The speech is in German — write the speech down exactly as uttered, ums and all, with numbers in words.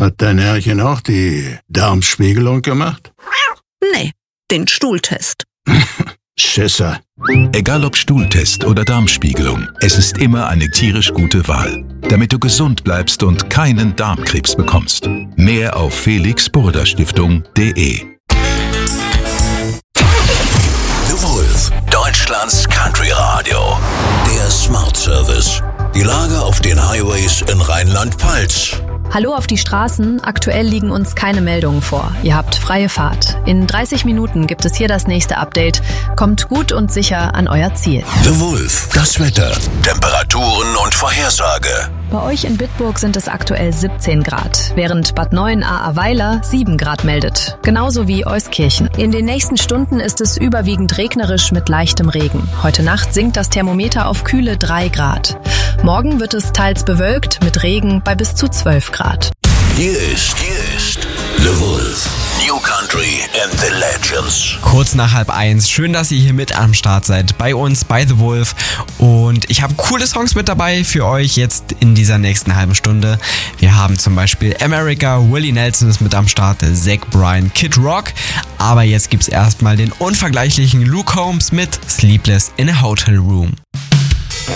Hat dein Herrchen auch die Darmspiegelung gemacht? Nee, den Stuhltest. Schisser. Egal ob Stuhltest oder Darmspiegelung, es ist immer eine tierisch gute Wahl, damit du gesund bleibst und keinen Darmkrebs bekommst. Mehr auf felix burda stiftung punkt de. The Wolf, Deutschlands Country Radio. Der Smart Service. Die Lage auf den Highways in Rheinland-Pfalz. Hallo auf die Straßen. Aktuell liegen uns keine Meldungen vor. Ihr habt freie Fahrt. In dreißig Minuten gibt es hier das nächste Update. Kommt gut und sicher an euer Ziel. The Wolf, das Wetter, Temperaturen und Vorhersage. Bei euch in Bitburg sind es aktuell siebzehn Grad, während Bad Neuenahr-Ahrweiler sieben Grad meldet. Genauso wie Euskirchen. In den nächsten Stunden ist es überwiegend regnerisch mit leichtem Regen. Heute Nacht sinkt das Thermometer auf kühle drei Grad. Morgen wird es teils bewölkt mit Regen bei bis zu zwölf Grad. Hier ist, hier ist The Wolf. New Country and the Legends. Kurz nach halb eins. Schön, dass ihr hier mit am Start seid. Bei uns, bei The Wolf. Und ich habe coole Songs mit dabei für euch jetzt in dieser nächsten halben Stunde. Wir haben zum Beispiel America, Willie Nelson ist mit am Start, Zach Bryan, Kid Rock. Aber jetzt gibt's erstmal den unvergleichlichen Luke Combs mit Sleepless in a Hotel Room.